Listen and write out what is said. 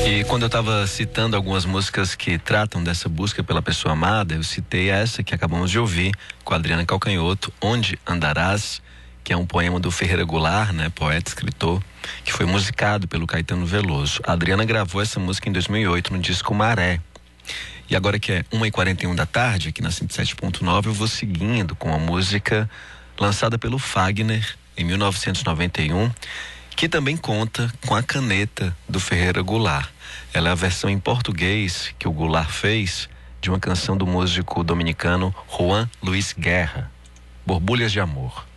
E quando eu estava citando algumas músicas que tratam dessa busca pela pessoa amada, eu citei essa que acabamos de ouvir com a Adriana Calcanhoto, Onde Andarás, que é um poema do Ferreira Goulart, né, poeta, escritor, que foi musicado pelo Caetano Veloso. A Adriana gravou essa música em 2008 no disco Maré. E agora que é 1h41 da tarde, aqui na 107.9, eu vou seguindo com a música lançada pelo Fagner em 1991, que também conta com a caneta do Ferreira Goulart. Ela é a versão em português que o Goulart fez de uma canção do músico dominicano Juan Luis Guerra, Borbulhas de Amor.